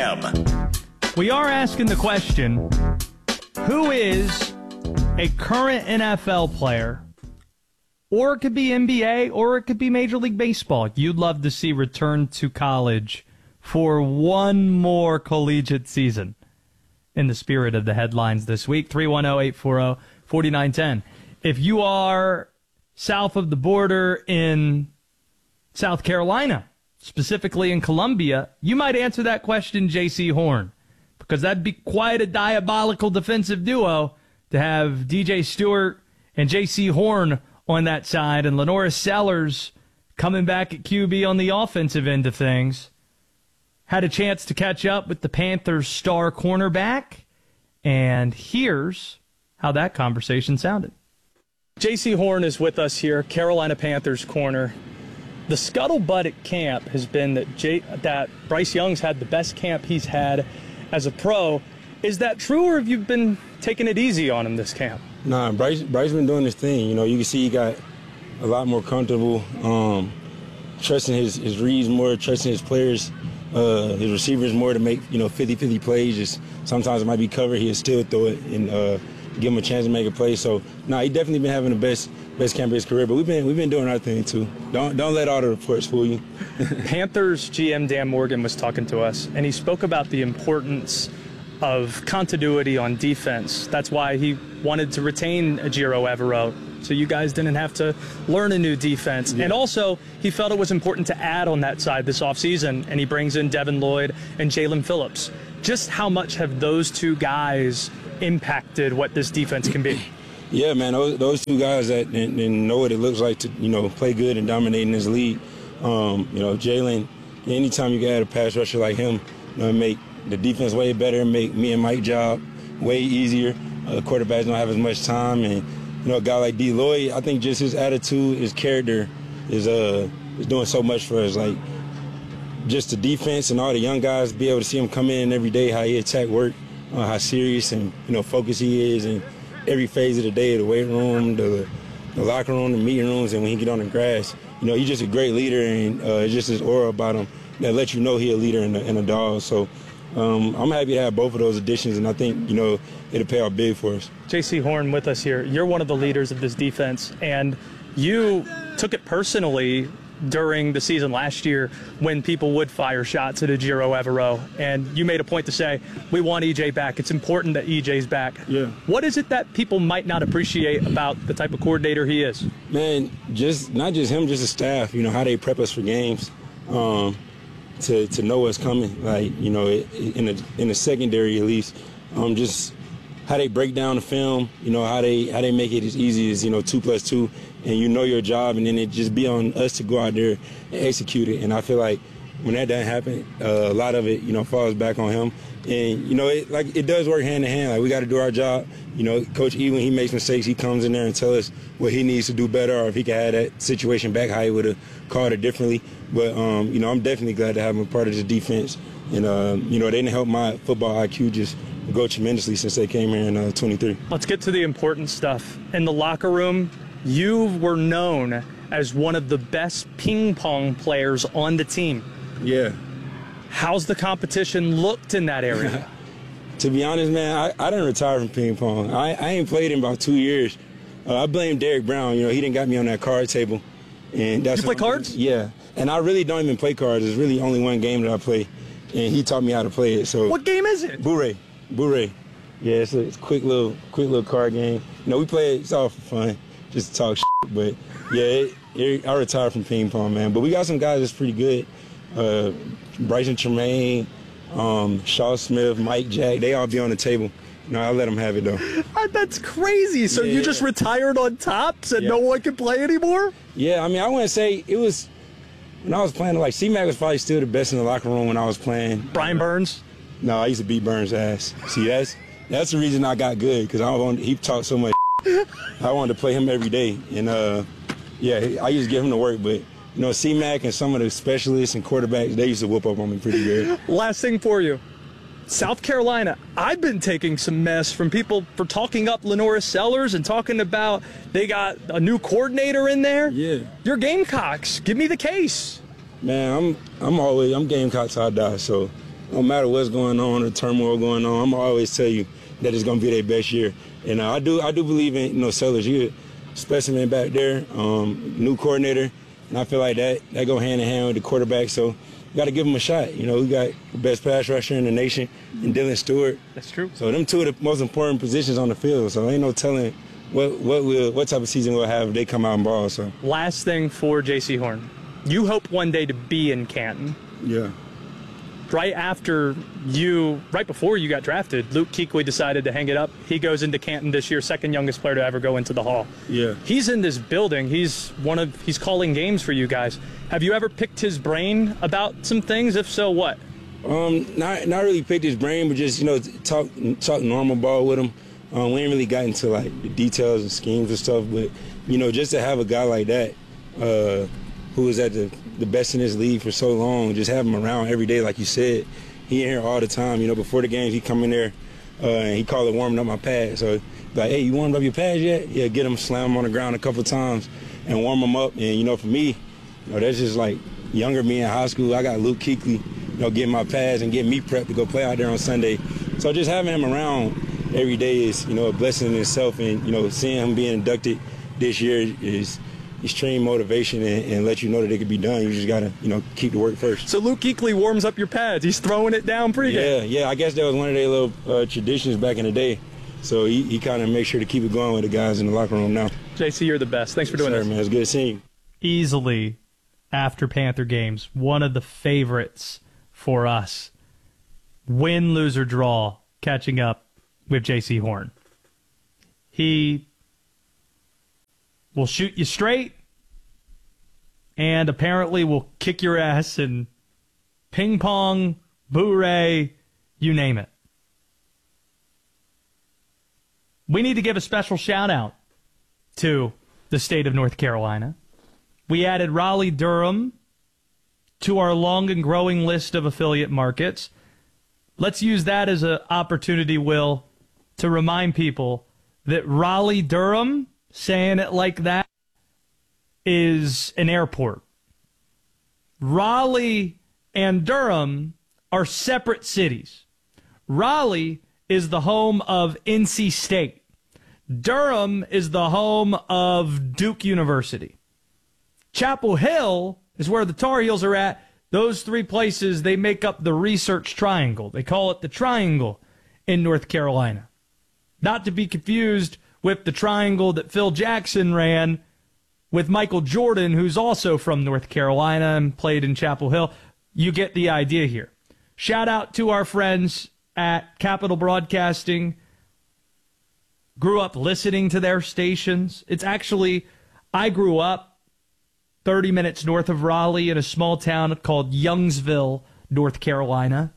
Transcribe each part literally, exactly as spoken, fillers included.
M. We are asking the question, who is a current N F L player, or it could be N B A, or it could be Major League Baseball, you'd love to see return to college for one more collegiate season? In the spirit of the headlines this week, three one zero, eight four zero, four nine one zero. If you are south of the border in South Carolina, specifically in Columbia, you might answer that question, J C Horn, because that'd be quite a diabolical defensive duo to have D J Stewart and J C Horn on that side, and LaNorris Sellers coming back at Q B on the offensive end of things. Had a chance to catch up with the Panthers' star cornerback, and here's how that conversation sounded. J C Horn is with us here, Carolina Panthers corner. The scuttlebutt at camp has been that, J- that Bryce Young's had the best camp he's had as a pro. Is that true, or have you been taking it easy on him this camp? Nah, Bryce Bryce been doing his thing. You know, you can see he got a lot more comfortable, um, trusting his, his reads more, trusting his players, uh, his receivers more to make, you know, fifty-fifty plays. Just sometimes it might be covered, he'll still throw it and uh, give him a chance to make a play. So, nah, he definitely been having the best best camp of his career. But we've been we've been doing our thing too. Don't don't let all the reports fool you. Panthers G M Dan Morgan was talking to us, and he spoke about the importance of continuity on defense. That's why he wanted to retain Ejiro Evero, so you guys didn't have to learn a new defense. Yeah. And also, he felt it was important to add on that side this offseason, and he brings in Devin Lloyd and Jalen Phillips. Just how much have those two guys impacted what this defense can be? Yeah, man, those, those two guys that and, and know what it looks like to, you know, play good and dominate in this league. Um, you know, Jalen, anytime you can add a pass rusher like him, you know, make the defense way better, make me and Mike's job way easier. Uh, quarterbacks don't have as much time, and you know, a guy like D. Lloyd, I think just his attitude, his character, is uh is doing so much for us. Like just the defense and all the young guys, be able to see him come in every day, how he attack work, uh, how serious and you know focused he is, and every phase of the day, the weight room, the the locker room, the meeting rooms, and when he get on the grass, you know, he's just a great leader, and uh, it's just his aura about him that lets you know he's a leader and a, and a dog. So. Um, I'm happy to have both of those additions, and I think, you know, it'll pay off big for us. J C Horn with us here. You're one of the leaders of this defense, and you took it personally during the season last year when people would fire shots at Ejiro Evero, and you made a point to say, we want E J back. It's important that E J's back. Yeah. What is it that people might not appreciate about the type of coordinator he is? Man, just not just him, just the staff, you know, how they prep us for games. Um, To, to know what's coming, like, you know, in the in the secondary at least, um, just how they break down the film, you know, how they how they make it as easy as, you know, two plus two, and you know your job, and then it just be on us to go out there and execute it. And I feel like when that doesn't happen, uh, a lot of it, you know, falls back on him. And, you know, it, like, it does work hand in hand. Like, we got to do our job. You know, Coach E, when he makes mistakes, he comes in there and tells us what he needs to do better, or if he could have that situation back, how he would have called it differently. But, um, you know, I'm definitely glad to have him a part of this defense. And, uh, you know, they didn't help my football I Q just go tremendously since they came here in uh, twenty-three. Let's get to the important stuff. In the locker room, you were known as one of the best ping pong players on the team. Yeah. How's the competition looked in that area? To be honest, man, I, I didn't retire from ping pong. I, I ain't played in about two years. Uh, I blame Derek Brown. You know, he didn't got me on that card table. And that's you play cards? Yeah. And I really don't even play cards. There's really only one game that I play, and he taught me how to play it. So. What game is it? Bourrée. Bourrée. Yeah, it's a, it's a quick little, quick little card game. You know, we play it. It's all for fun, just to talk shit. But yeah, it, it, I retired from ping pong, man. But we got some guys that's pretty good. Uh, Bryson Tremaine, um, Shaw Smith, Mike Jack, they all be on the table. No, I'll let them have it, though. That's crazy. So yeah. You just retired on top, said yeah. No one can play anymore? Yeah, I mean, I wouldn't say it was – when I was playing, like, C-Mac was probably still the best in the locker room when I was playing. Brian Burns? No, I used to beat Burns' ass. See, that's that's the reason I got good, because I wanted, he talked so much. I wanted to play him every day. And, uh, yeah, I used to give him the work, but – you know, C-Mac and some of the specialists and quarterbacks, they used to whoop up on me pretty good. Last thing for you. South Carolina, I've been taking some mess from people for talking up LaNorris Sellers and talking about they got a new coordinator in there. Yeah. You're Gamecocks. Give me the case. Man, I'm I'm always, I'm Gamecocks, I die. So, no matter what's going on, the turmoil going on, I'm gonna always tell you that it's gonna be their best year. And uh, I do, I do believe in, you know, Sellers. You're a specimen back there, um, new coordinator, and I feel like that that go hand in hand with the quarterback. So you got to give him a shot. You know, we got the best pass rusher in the nation, and Dylan Stewart. That's true. So them two are the most important positions on the field. So ain't no telling what what will what type of season we'll have if they come out and ball. So last thing for J C Horn, you hope one day to be in Canton. Yeah. Right after you, right before you got drafted, Luke Kuechly decided to hang it up. He goes into Canton this year, second youngest player to ever go into the Hall. Yeah. He's in this building. He's one of, he's calling games for you guys. Have you ever picked his brain about some things? If so, what? Um, not not really picked his brain, but just, you know, talk talk normal ball with him. Um, we ain't really got into like the details and schemes and stuff, but you know, just to have a guy like that, uh, who was at the the best in his league for so long, just have him around every day, like you said. He in here all the time. You know, before the games, he come in there uh, and he call it warming up my pad. So like, hey, you warmed up your pads yet? Yeah, get him, slam him on the ground a couple times and warm him up. And you know, for me, you know, that's just like younger me in high school. I got Luke Kuechly, you know, getting my pads and getting me prepped to go play out there on Sunday. So just having him around every day is, you know, a blessing in itself. And you know, seeing him being inducted this year is extreme motivation and, and let you know that it could be done. You just gotta, you know, keep the work first. So Luke Kuechly warms up your pads. He's throwing it down pretty good. Yeah, yeah. I guess that was one of their little uh, traditions back in the day. So he, he kind of makes sure to keep it going with the guys in the locker room now. J C, you're the best. Thanks for doing yes, this. Sir, man. It's good seeing you. Easily, after Panther games, one of the favorites for us. Win, lose, or draw, catching up with J C Horn. He will shoot you straight, and apparently will kick your ass in ping pong, boo-ray, you name it. We need to give a special shout-out to the state of North Carolina. We added Raleigh-Durham to our long and growing list of affiliate markets. Let's use that as an opportunity, Will, to remind people that Raleigh-Durham, saying it like that, is an airport. Raleigh and Durham are separate cities. Raleigh is the home of N C State. Durham is the home of Duke University. Chapel Hill is where the Tar Heels are at. Those three places, they make up the Research Triangle. They call it the Triangle in North Carolina. Not to be confused with the triangle that Phil Jackson ran with Michael Jordan, who's also from North Carolina and played in Chapel Hill. You get the idea here. Shout out to our friends at Capital Broadcasting. Grew up listening to their stations. It's actually, I grew up thirty minutes north of Raleigh in a small town called Youngsville, North Carolina.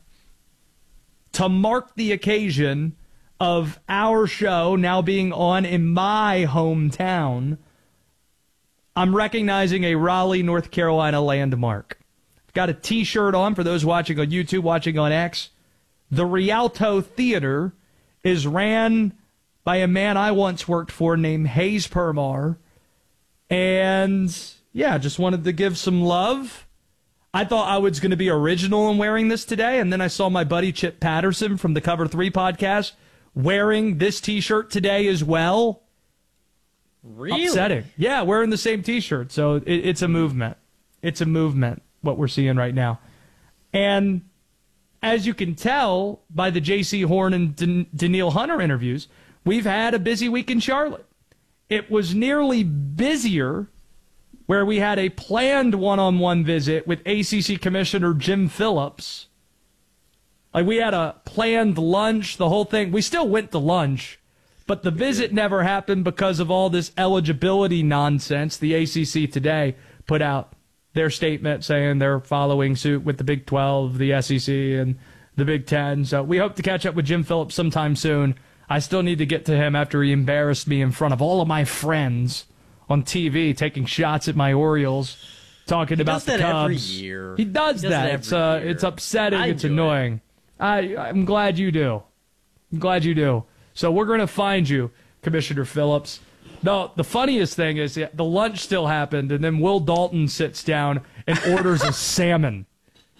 To mark the occasion of our show now being on in my hometown, I'm recognizing a Raleigh, North Carolina landmark. I've got a T-shirt on for those watching on YouTube, watching on X. The Rialto Theater is ran by a man I once worked for named Hayes Permar. And, yeah, just wanted to give some love. I thought I was going to be original in wearing this today, and then I saw my buddy Chip Patterson from the Cover three podcast wearing this T-shirt today as well. Really? Upsetting. Yeah, wearing the same T-shirt. So it, it's a movement. It's a movement, what we're seeing right now. And as you can tell by the J C Horn and Dan- Danielle Hunter interviews, we've had a busy week in Charlotte. It was nearly busier where we had a planned one-on-one visit with A C C Commissioner Jim Phillips. Like, we had a planned lunch, the whole thing. We still went to lunch, but the visit never happened because of all this eligibility nonsense. The A C C today put out their statement saying they're following suit with the Big twelve, the S E C, and the Big Ten. So we hope to catch up with Jim Phillips sometime soon. I still need to get to him after he embarrassed me in front of all of my friends on T V, taking shots at my Orioles, talking he about does the that Cubs. every year. He does, He does that. it It's every uh, year. it's upsetting. I It's enjoy annoying. I I'm glad you do. I'm glad you do. So we're going to find you, Commissioner Phillips. No, the funniest thing is the lunch still happened, and then Will Dalton sits down and orders a salmon.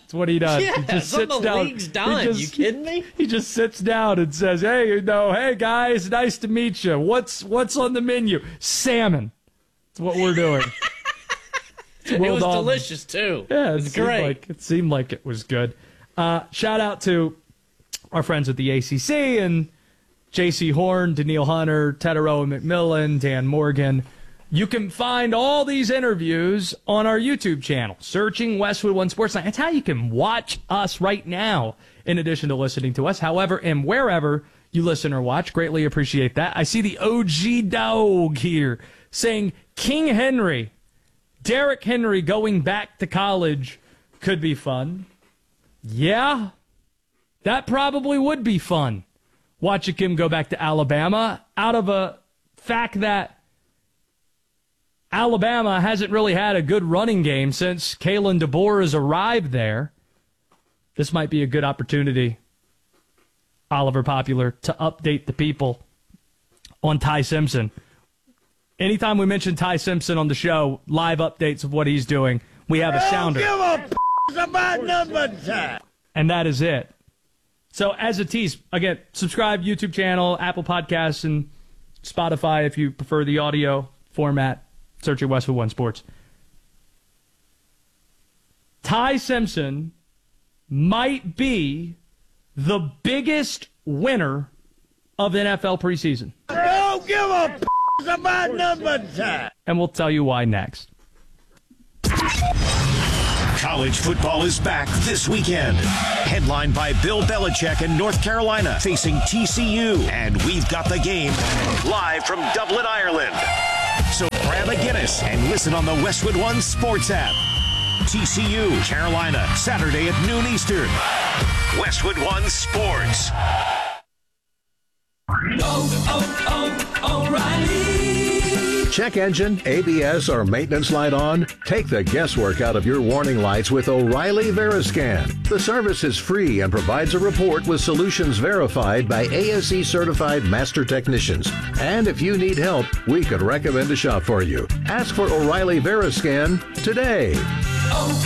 That's what he does. Yeah, he just something sits the down. league's done. He just, You kidding me? He just sits down and says, "Hey, you know, hey guys, nice to meet you. What's what's on the menu? Salmon. That's what we're doing." It was Dalton. Delicious too. Yeah, it, it was seemed great. Like, it seemed like it was good. Uh, shout out to our friends at the A C C and J C Horn, Daniil Hunter, Tedero McMillan, Dan Morgan. You can find all these interviews on our YouTube channel, searching Westwood One Sports Night. That's how you can watch us right now, in addition to listening to us. However, and wherever you listen or watch, greatly appreciate that. I see the O G dog here saying King Henry, Derrick Henry going back to college could be fun. Yeah, that probably would be fun. Watching him go back to Alabama out of a fact that Alabama hasn't really had a good running game since Kalen DeBoer has arrived there. This might be a good opportunity, Oliver Popular, to update the people on Ty Simpson. Anytime we mention Ty Simpson on the show, live updates of what he's doing, we have a sounder. Give a p- about number time. And that is it. So as a tease, again, subscribe YouTube channel, Apple Podcasts, and Spotify if you prefer the audio format. Searching Westwood One Sports. Ty Simpson might be the biggest winner of N F L preseason. Don't give a p- about number time. And we'll tell you why next. College football is back this weekend. Headlined by Bill Belichick in North Carolina facing T C U. And we've got the game live from Dublin, Ireland. So grab a Guinness and listen on the Westwood One Sports app. T C U, Carolina, Saturday at noon Eastern. Westwood One Sports. Oh, oh, O'Reilly. Check engine, A B S, or maintenance light on? Take the guesswork out of your warning lights with O'Reilly Veriscan. The service is free and provides a report with solutions verified by A S E certified master technicians. And if you need help, we could recommend a shop for you. Ask for O'Reilly Veriscan today. Oh,